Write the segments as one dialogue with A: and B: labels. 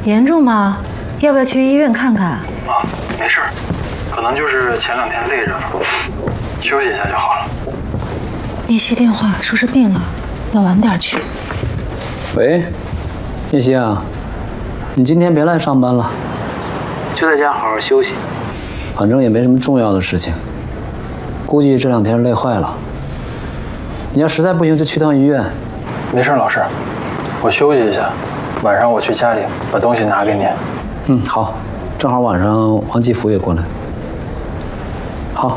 A: 严重吗？要不要去医院看看？
B: 啊，没事儿，可能就是前2天累着了，休息一下就好了。
A: 聂曦电话说是病了，要晚点去。
C: 喂，聂曦啊，你今天别来上班了，就在家好好休息。反正也没什么重要的事情，估计这2天累坏了。你要实在不行就去趟医院。
B: 没事，老师，我休息一下，晚上我去家里把东西拿给您。
C: 嗯，好，正好晚上王继福也过来。好，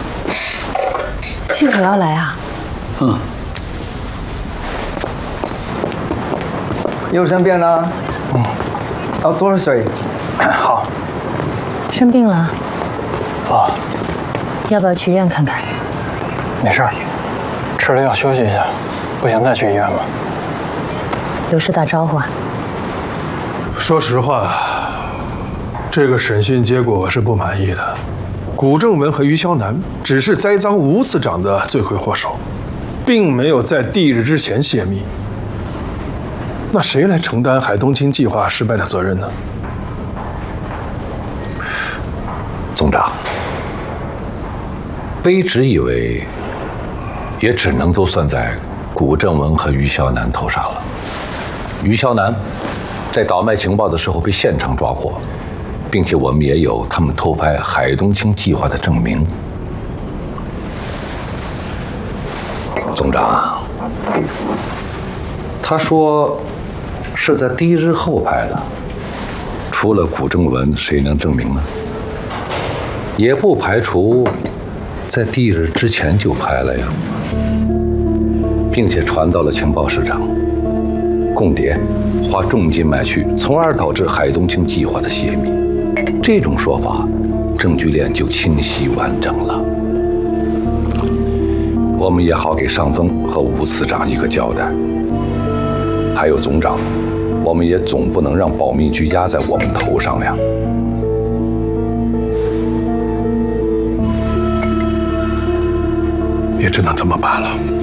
A: 继福要来啊？
D: 又生病了？要多少水？
B: 好。
A: 生病了？
B: 啊。
A: 要不要去医院看看？
B: 没事儿，吃了药休息一下，不行再去医院吧。
A: 有事打招呼啊。
E: 说实话，这个审讯结果我是不满意的。古正文和于肖南只是栽赃吴次长的罪魁祸首，并没有在地日之前泄密。那谁来承担海东青计划失败的责任呢？
F: 总长，卑职以为，也只能都算在古正文和于肖南头上了。于肖南在倒卖情报的时候被现场抓获，并且我们也有他们偷拍海东青计划的证明。总长，他说是在1日后拍的，除了古正文，谁能证明呢？也不排除在1日之前就拍了呀，并且传到了情报室长，共谍花重金买去，从而导致海东青计划的泄密。这种说法，证据链就清晰完整了。我们也好给上峰和吴次长一个交代。还有总长，我们也总不能让保密局压在我们头上呀。
E: 也只能这么办了。